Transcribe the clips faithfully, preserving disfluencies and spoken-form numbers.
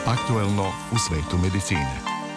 Aktuelno u svetu medicine.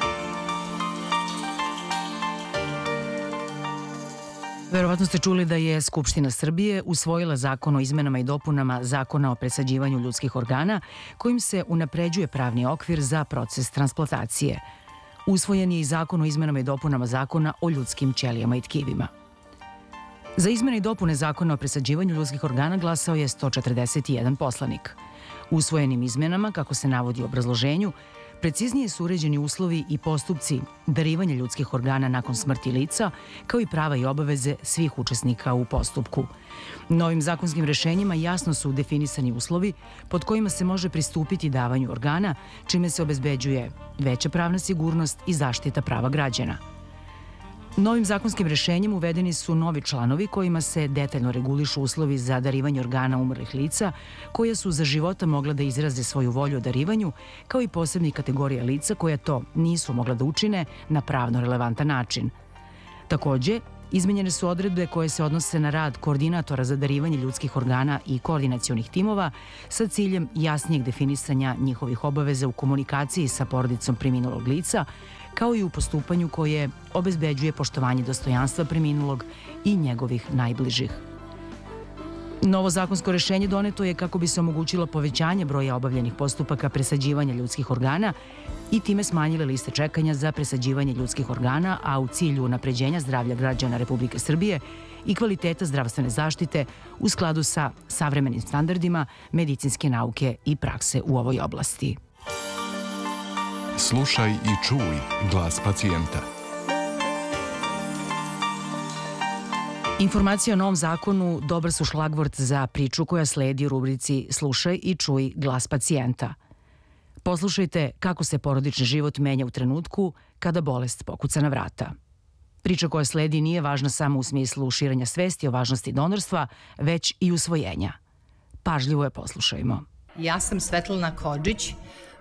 Verovatno ste čuli da je Skupština Srbije usvojila zakon o izmenama i dopunama Zakona o presađivanju ljudskih organa, kojim se unapređuje pravni okvir za proces transplantacije. Usvojen je i zakon o izmenama i dopunama Zakona o ljudskim ćelijama i tkivima. Za izmene i dopune Zakona o presađivanju ljudskih organa glasao je sto četrdeset jedan poslanik. Usvojenim izmenama, kako se navodi u obrazloženju, preciznije su uređeni uslovi i postupci darivanja ljudskih organa nakon smrti lica, kao i prava i obaveze svih učesnika u postupku. Novim zakonskim rešenjima jasno su definisani uslovi pod kojima se može pristupiti davanju organa, čime se obezbeđuje veća pravna sigurnost i zaštita prava građana. Novim zakonskim rešenjem uvedeni su novi članovi kojima se detaljno regulišu uslovi za darivanje organa umrlih lica, koja su za života mogla da izraze svoju volju o darivanju, kao i posebnih kategorija lica koja to nisu mogla da učine na pravno relevantan način. Takođe, izmenjene su odredbe koje se odnose na rad koordinatora za darivanje ljudskih organa i koordinacionih timova sa ciljem jasnijeg definisanja njihovih obaveza u komunikaciji sa porodicom preminulog lica, kao i u postupanju koje obezbeđuje poštovanje dostojanstva preminulog i njegovih najbližih. Novo zakonsko rešenje doneto je kako bi se omogućilo povećanje broja obavljenih postupaka presađivanja ljudskih organa i time smanjile liste čekanja za presađivanje ljudskih organa, a u cilju unapređenja zdravlja građana Republike Srbije i kvaliteta zdravstvene zaštite u skladu sa savremenim standardima medicinske nauke i prakse u ovoj oblasti. Slušaj i čuj glas pacijenta. Informacije o novom zakonu dobar su šlagvort za priču koja sledi u rubrici Slušaj i čuj glas pacijenta. Poslušajte kako se porodični život menja u trenutku kada bolest pokuca na vrata. Priča koja sledi nije važna samo u smislu širenja svesti o važnosti donorstva, već i usvojenja. Pažljivo je poslušajmo. Ja sam Svetlana Kodžić,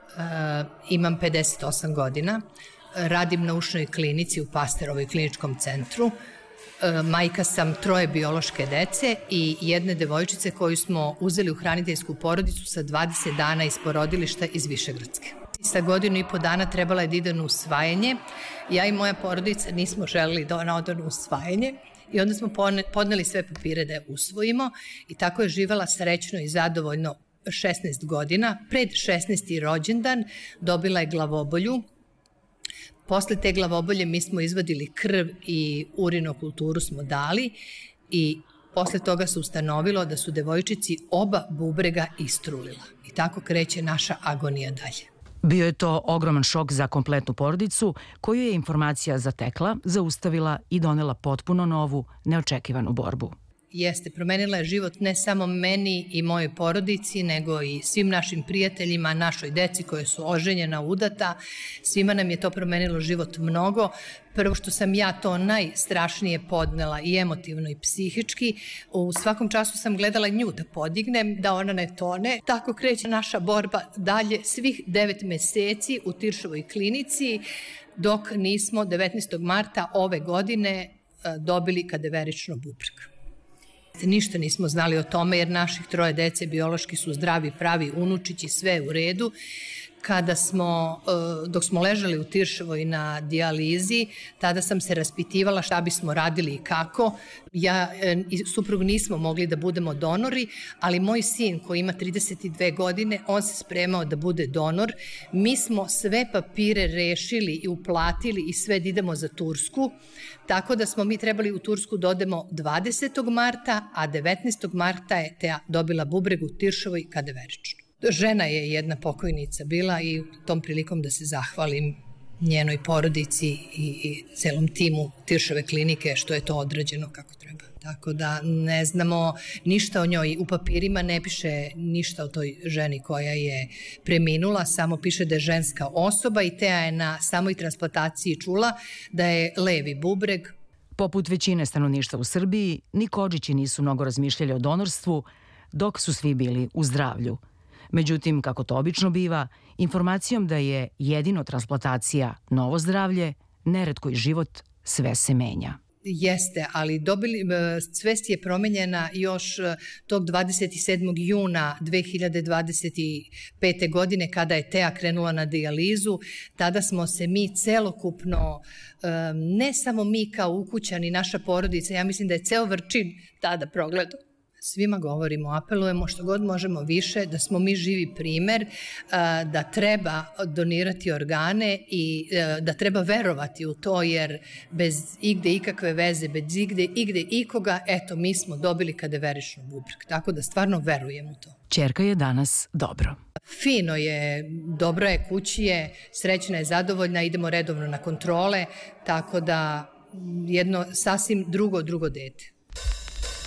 imam pedeset osam godina, radim na ušnoj klinici u Pasterovoj kliničkom centru. Majka sam troje biološke dece i jedne devojčice koju smo uzeli u hraniteljsku porodicu sa dvadeset dana iz porodilišta iz Višegradske. Sa godinu i po dana trebala je da ide na usvajanje. Ja i moja porodica nismo želeli da ona ode na usvajanje i onda smo podneli sve papire da je usvojimo i tako je živala srećno i zadovoljno šesnaest godina. Pred šesnaesti rođendan dobila je glavobolju. Posle te glavobolje mi smo izvadili krv i urinokulturu smo dali i posle toga se ustanovilo da su devojčici oba bubrega istrulila. I tako kreće naša agonija dalje. Bio je to ogroman šok za kompletnu porodicu, koju je informacija zatekla, zaustavila i donela potpuno novu, neočekivanu borbu. Jeste, promenila je život ne samo meni i mojoj porodici, nego i svim našim prijateljima, našoj deci koje su oženjena, udata. Svima nam je to promenilo život mnogo. Prvo što sam ja to najstrašnije podnela i emotivno i psihički. U svakom času sam gledala nju da podignem, da ona ne tone. Tako kreće naša borba dalje svih devet meseci u Tiršovoj klinici, dok nismo devetnaestog marta ove godine dobili kadaverično bubreg. Ništa nismo znali o tome jer naših troje dece biološki su zdravi, pravi unučići, sve u redu. Kada smo, dok smo ležali u Tiršovoj na dijalizi, tada sam se raspitivala šta bismo radili i kako. Ja i suprug nismo mogli da budemo donori, ali moj sin koji ima trideset dve godine, on se spremao da bude donor. Mi smo sve papire rešili i uplatili i sve da idemo za Tursku, tako da smo mi trebali u Tursku da odemo dvadesetog marta, a devetnaestog marta je Teja dobila bubreg u Tiršovoj kadaverično. Žena je jedna pokojnica bila i tom prilikom da se zahvalim njenoj porodici i, i celom timu Tiršove klinike što je to odrađeno kako treba. Tako da ne znamo ništa o njoj, u papirima ne piše ništa o toj ženi koja je preminula, samo piše da je ženska osoba i Teja je na samoj transplantaciji čula da je levi bubreg. Poput većine stanovništva u Srbiji, ni Kodžići nisu mnogo razmišljali o donorstvu, dok su svi bili u zdravlju. Međutim, kako to obično biva, informacijom da je jedino transplantacija novo zdravlje, neretko i život, sve se menja. jeste, ali dobili, svest je promenjena još tog dvadeset sedmog juna dve hiljade dvadeset pete. godine kada je Teja krenula na dijalizu. Tada smo se mi celokupno, ne samo mi kao ukućani, naša porodica, ja mislim da je ceo Vrčin tada progledao. Svima govorimo, apelujemo što god možemo više, da smo mi živi primer, da treba donirati organe i da treba verovati u to, jer bez igde ikakve veze, bez igde, igde ikoga, eto, mi smo dobili kada verišnu bubreg. Tako da stvarno verujem u to. Ćerka je danas dobro. Fino je, dobro je, kući je, srećna je, zadovoljna, idemo redovno na kontrole, tako da jedno sasvim drugo, drugo dete.